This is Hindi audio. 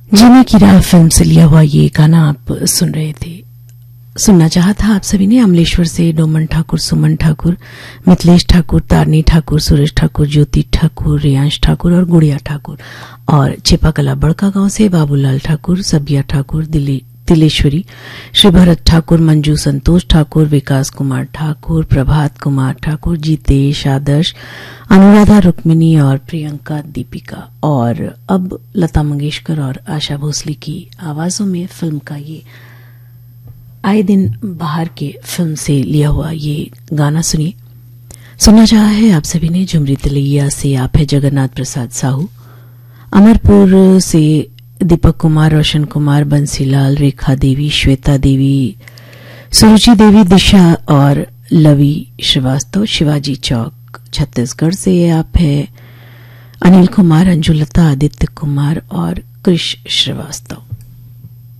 जीने की राह फिल्म से लिया हुआ ये गाना आप सुन रहे थे। सुनना चाहा था आप सभी ने अमलेश्वर से डोमन ठाकुर, सुमन ठाकुर, मिथिलेश ठाकुर, तारनी ठाकुर, सुरेश ठाकुर, ज्योति ठाकुर, रियांश ठाकुर और गुड़िया ठाकुर, और छिपाकला बड़का गांव से बाबूलाल ठाकुर, सबिया ठाकुर, तिलेश्वरी, श्री भरत ठाकुर, मंजू संतोष ठाकुर, विकास कुमार ठाकुर, प्रभात कुमार ठाकुर, जीतेश, आदर्श, अनुराधा, रुक्मिनी और प्रियंका दीपिका। और अब लता मंगेशकर और आशा भोसले की आवाजों में फिल्म का ये आए दिन बाहर के फिल्म से लिया हुआ ये गाना सुनिए। सुनना चाहा है आप सभी ने झुमरी तिलैया से आप है जगन्नाथ प्रसाद साहू, अमरपुर से दीपक कुमार, रोशन कुमार, बंसीलाल, रेखा देवी, श्वेता देवी, सुरुचि देवी, दिशा और लवी श्रीवास्तव, शिवाजी चौक छत्तीसगढ़ से आप है अनिल कुमार, अंजुलता, आदित्य कुमार और कृष श्रीवास्तव।